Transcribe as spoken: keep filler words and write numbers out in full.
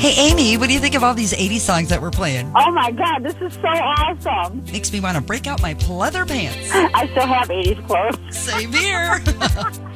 Hey, Amy, what do you think of all these eighties songs that we're playing? Oh, my God, this is so awesome. Makes me want to break out my pleather pants. I still have eighties clothes. Same here.